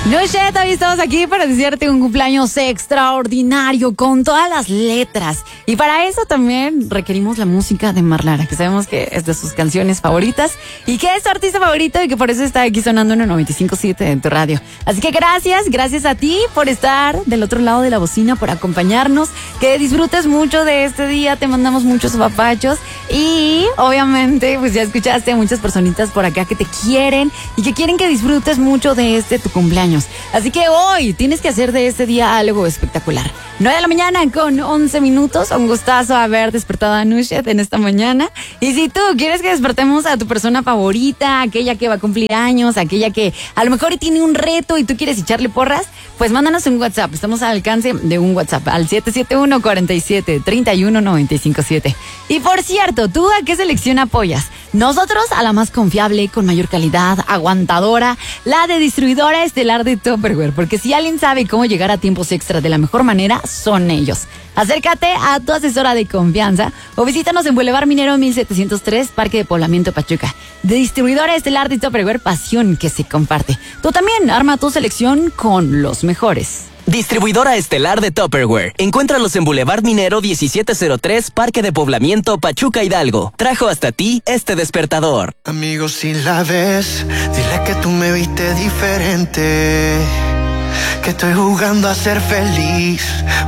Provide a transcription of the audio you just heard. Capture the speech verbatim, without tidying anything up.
Nuchet, hoy estamos aquí para desearte un cumpleaños extraordinario con todas las letras. Y para eso también requerimos la música de Marlara, que sabemos que es de sus canciones favoritas y que es su artista favorito y que por eso está aquí sonando en el noventa y cinco punto siete en tu radio. Así que gracias, gracias a ti por estar del otro lado de la bocina, por acompañarnos. Que disfrutes mucho de este día, te mandamos muchos papachos y obviamente pues ya escuchaste a muchas personitas por acá que te quieren y que quieren que disfrutes mucho de este tu cumpleaños. Así que hoy tienes que hacer de este día algo espectacular. nueve de la mañana con once minutos. Un gustazo haber despertado a Nuchet en esta mañana. Y si tú quieres que despertemos a tu persona favorita, aquella que va a cumplir años, aquella que a lo mejor tiene un reto y tú quieres echarle porras, pues mándanos un WhatsApp. Estamos al alcance de un WhatsApp al siete siete uno, cuatro siete, tres uno nueve cinco siete. Y por cierto, ¿tú a qué selección apoyas? Nosotros a la más confiable, con mayor calidad, aguantadora, la de Distribuidora Estelar de Tupperware, porque si alguien sabe cómo llegar a tiempos extra de la mejor manera, son ellos. Acércate a tu asesora de confianza o visítanos en Boulevard Minero mil setecientos tres, Parque de Poblamiento, Pachuca. De Distribuidora Estelar de Tupperware, pasión que se comparte. Tú también arma tu selección con los mejores. Distribuidora Estelar de Tupperware. Encuéntralos en Boulevard Minero diecisiete cero tres, Parque de Poblamiento, Pachuca, Hidalgo. Trajo hasta ti este despertador. Amigo, si la ves, dile que tú me viste diferente, que estoy jugando a ser feliz.